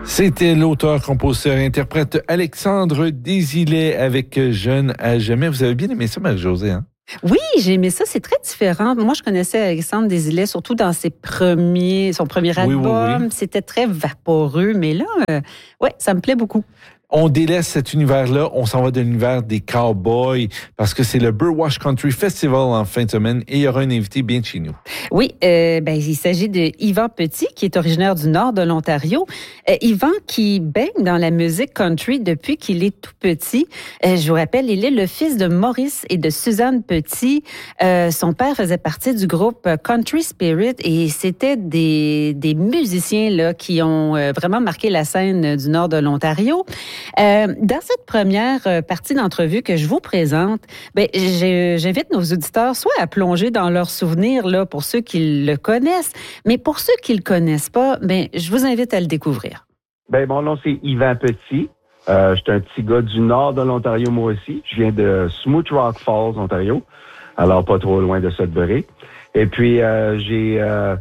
C'était l'auteur, compositeur, interprète Alexandre Desilets avec Jeune à jamais. Vous avez bien aimé ça, Marie-Josée, hein? Oui, j'ai aimé ça. C'est très différent. Moi, je connaissais Alexandre Desilets, surtout dans son premier album. Oui. C'était très vaporeux, mais là, ouais, ça me plaît beaucoup. On délaisse cet univers-là, on s'en va de l'univers des cowboys parce que c'est le Burwash Country Festival en fin de semaine et il y aura un invité bien de chez nous. Oui, il s'agit de Yvan Petit, qui est originaire du nord de l'Ontario. Yvan qui baigne dans la musique country depuis qu'il est tout petit. Je vous rappelle, il est le fils de Maurice et de Suzanne Petit. Son père faisait partie du groupe Country Spirit et c'était des musiciens là qui ont vraiment marqué la scène du nord de l'Ontario. Dans cette première partie d'entrevue que je vous présente, j'invite nos auditeurs soit à plonger dans leurs souvenirs là pour ceux qui le connaissent, mais pour ceux qui le connaissent pas, je vous invite à le découvrir. Mon nom c'est Yvan Petit. Je suis un petit gars du nord de l'Ontario moi aussi. Je viens de Smooth Rock Falls, Ontario. Alors pas trop loin de Sudbury. Et puis j'ai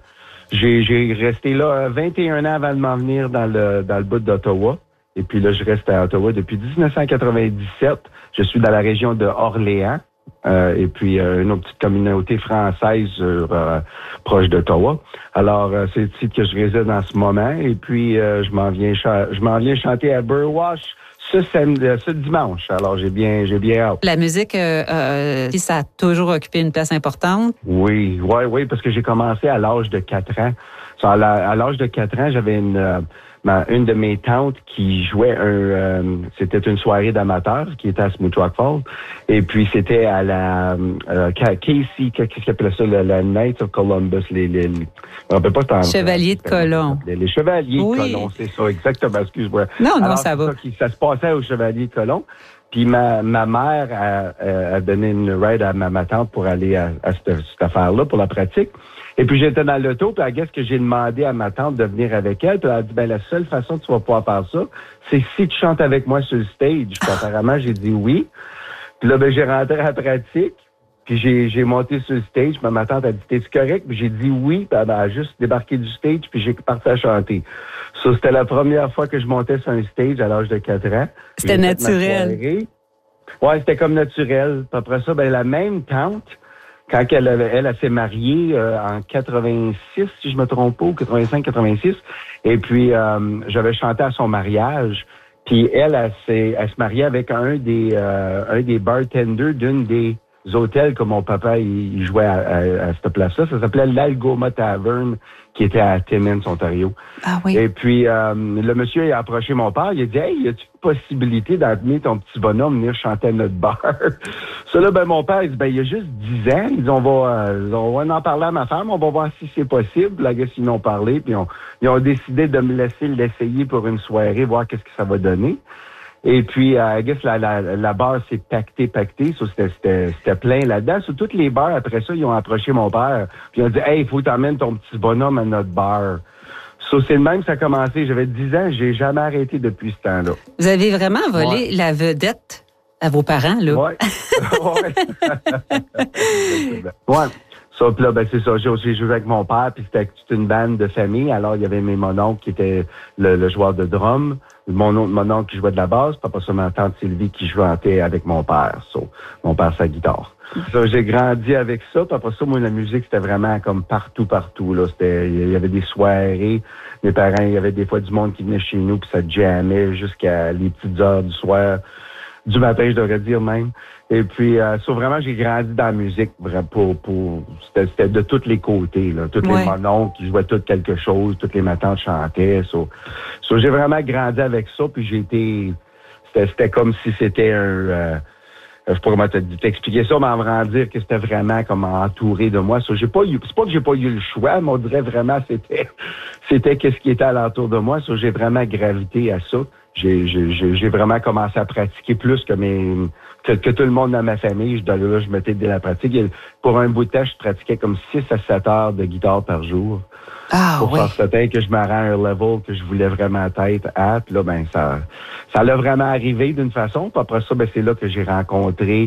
resté là 21 ans avant de m'en venir dans le bout d'Ottawa. Et puis là, je reste à Ottawa depuis 1997. Je suis dans la région de Orléans. Et puis une autre petite communauté française proche d'Ottawa. Alors, c'est ici que je réside en ce moment. Et puis, je m'en viens chanter à Burwash ce dimanche. Alors, j'ai bien hâte. La musique, ça a toujours occupé une place importante? Oui, parce que j'ai commencé à l'âge de 4 ans. À l'âge de 4 ans, j'avais une de mes tantes qui jouait c'était une soirée d'amateurs qui était à Smooth Rock Falls. Et puis, c'était à la Casey, qu'est-ce qu'ils appellent ça, la Knights of Columbus, on peut pas Chevaliers de Colomb. Les Chevaliers de Colomb, c'est ça, exactement, excuse-moi. Non, ça va. Ça se passait aux Chevaliers de Colomb. Puis ma mère a donné une ride à ma tante pour aller à cette affaire-là, pour la pratique. Et puis j'étais dans l'auto, puis que j'ai demandé à ma tante de venir avec elle. Puis elle a dit, la seule façon que tu vas pouvoir faire ça, c'est si tu chantes avec moi sur le stage. Puis apparemment, j'ai dit oui. Puis là, j'ai rentré à la pratique. Puis j'ai monté sur le stage. Puis ma tante a dit, t'es-tu correct? Puis j'ai dit oui. Puis elle a juste débarqué du stage. Puis j'ai parti à chanter. Ça, c'était la première fois que je montais sur un stage à l'âge de 4 ans. C'était naturel. Ouais, c'était comme naturel. Puis après ça, la même tante, quand elle s'est mariée en 86, si je me trompe pas, ou 85-86, et puis j'avais chanté à son mariage. Puis elle se mariait avec un des bartenders d'une des hôtels que mon papa il jouait à cette place-là. Ça s'appelait l'Algoma Tavern, qui était à Timmins, Ontario. Ah oui. Et puis le monsieur a approché mon père, il a dit, hey, y a-t-il une possibilité d'amener ton petit bonhomme venir chanter à notre bar? Ça là, mon père, il dit, il y a juste 10 ans, il dit, on va en parler à ma femme, on va voir si c'est possible. La gars, ils en ont parlé, puis ils ont décidé de me laisser l'essayer pour une soirée, voir qu'est-ce que ça va donner. Et puis, la barre s'est pactée. So, c'était plein là-dedans. Sur toutes les bars, après ça, ils ont approché mon père. Puis ils ont dit, hey, il faut que t'emmènes ton petit bonhomme à notre bar. So, c'est le même que ça a commencé. J'avais 10 ans, j'ai jamais arrêté depuis ce temps-là. Vous avez vraiment volé la vedette à vos parents, là? Ouais. Ouais. Ça, puis là, c'est ça. J'ai aussi joué avec mon père, puis c'était toute une bande de famille. Alors, il y avait mon oncle qui était le joueur de drum, mon oncle qui jouait de la basse, puis après ça, ma tante Sylvie qui jouait avec mon père. So, mon père, sa guitare. Ça, j'ai grandi avec ça, puis après ça, moi, la musique, c'était vraiment comme partout, là. Il y avait des soirées. Mes parents, il y avait des fois du monde qui venait chez nous, puis ça jammait jusqu'à les petites heures du soir. Du matin, je devrais dire même. Et puis, vraiment, j'ai grandi dans la musique. C'était de tous les côtés, là. Tous les mononcles qui jouaient tout quelque chose, toutes les matantes chantaient. J'ai vraiment grandi avec ça. Puis c'était comme si c'était je sais pas comment t'expliquer ça, mais en dire que c'était vraiment comme entouré de moi. C'est pas que j'ai pas eu le choix, mais on dirait vraiment c'était qu'est-ce qui était alentour de moi. J'ai vraiment gravité à ça. J'ai vraiment commencé à pratiquer plus que tout le monde dans ma famille. Je mettais de la pratique. Pour un bout de temps, je pratiquais comme 6 à 7 heures de guitare par jour. Pour faire certain que je me rends à un level que je voulais vraiment être à. Puis là, ça l'a vraiment arrivé d'une façon. Puis après ça, c'est là que j'ai rencontré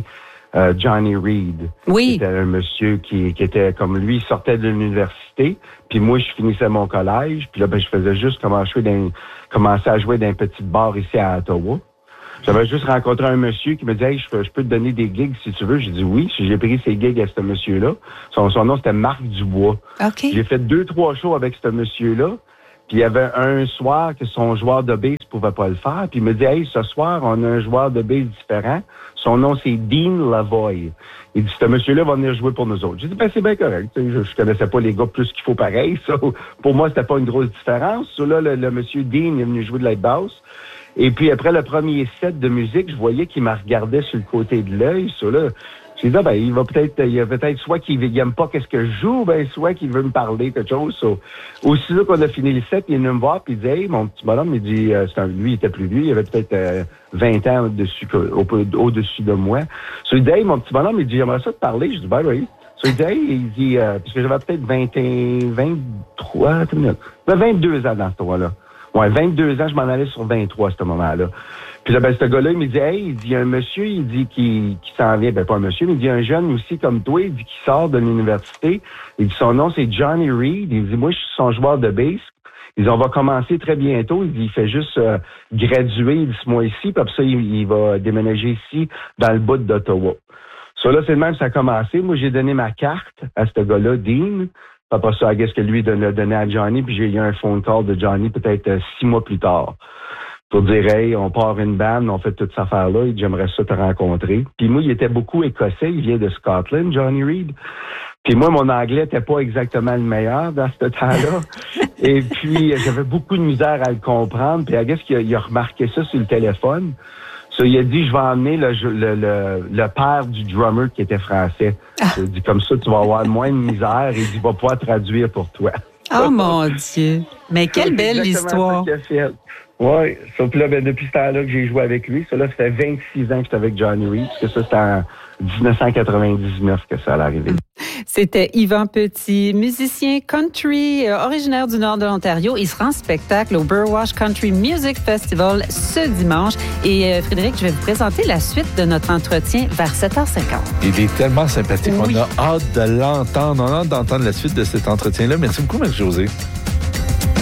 Johnny Reed. Oui. C'était un monsieur qui était comme lui, il sortait de l'université, puis moi, je finissais mon collège, puis là, je faisais juste commencer à jouer dans un petit bar ici à Ottawa. J'avais juste rencontré un monsieur qui me disait, hey, je peux te donner des gigs si tu veux. J'ai dit oui. J'ai pris ces gigs à ce monsieur-là. Son nom, c'était Marc Dubois. OK. J'ai fait 2-3 shows avec ce monsieur-là. Puis il y avait un soir que son joueur de bass pouvait pas le faire. Puis il me dit, hey, ce soir, on a un joueur de bass différent. Son nom, c'est Dean Lavoie. Il dit, ce monsieur-là va venir jouer pour nous autres. J'ai dit, c'est bien correct. Je connaissais pas les gars plus qu'il faut pareil. Ça, pour moi, c'était pas une grosse différence. Ça, là, le monsieur Dean est venu jouer de la basse. Et puis, après le premier set de musique, je voyais qu'il me regardait sur le côté de l'œil. Ça, là, j'ai dit, il y a peut-être soit qu'il aime pas qu'est-ce que je joue, soit qu'il veut me parler, quelque chose. So, aussitôt qu'on a fini le set, il est venu me voir, puis il dit, hey, mon petit bonhomme, il dit, lui, il était plus vieux, il avait peut-être 20 ans au-dessus de moi. So, il dit, hey, mon petit bonhomme, il dit, j'aimerais ça te parler. Je dis, oui. So, il dit, hey, il dit, parce que j'avais peut-être 22 ans dans ce temps-là. Ouais, 22 ans, je m'en allais sur 23 à ce moment-là. Puis là, ce gars-là, il me dit, hey, il dit, il y a un monsieur, il dit, qui s'en vient, pas un monsieur, mais il dit, un jeune aussi comme toi, il dit, qui sort de l'université. Il dit, son nom, c'est Johnny Reed. Il dit, moi, je suis son joueur de bass. Il dit, on va commencer très bientôt. Il dit, il fait juste graduer, il dit, ce mois-ci, puis après ça, il va déménager ici, dans le bout d'Ottawa. Ça, là, c'est le même, ça a commencé. Moi, j'ai donné ma carte à ce gars-là, Dean. Après ça, qu'est-ce que lui l'a donné à Johnny, puis j'ai eu un phone call de Johnny peut-être 6 mois plus tard. Pour dire, hey, on part une bande, on fait toute cette affaire-là, et j'aimerais ça te rencontrer. Puis moi, il était beaucoup écossais, il vient de Scotland, Johnny Reed. Puis moi, mon anglais était pas exactement le meilleur dans ce temps-là. Et puis, j'avais beaucoup de misère à le comprendre, puis qu'est-ce qu'il a remarqué ça sur le téléphone. Ça, il a dit, je vais emmener le père du drummer qui était français. Il a dit, comme ça, tu vas avoir moins de misère et il va pouvoir traduire pour toi. Oh mon Dieu! Mais quelle belle histoire! Oui, sauf que là, depuis ce temps-là que j'ai joué avec lui, ça là, c'était 26 ans que j'étais avec Johnny Reed, parce que ça, c'était en 1999 que ça allait arriver. C'était Yvan Petit, musicien country, originaire du nord de l'Ontario. Il sera en spectacle au Burwash Country Music Festival ce dimanche. Et Frédéric, je vais vous présenter la suite de notre entretien vers 7h50. Il est tellement sympathique. Oui. On a hâte de l'entendre. On a hâte d'entendre la suite de cet entretien-là. Merci beaucoup, Marie-Josée.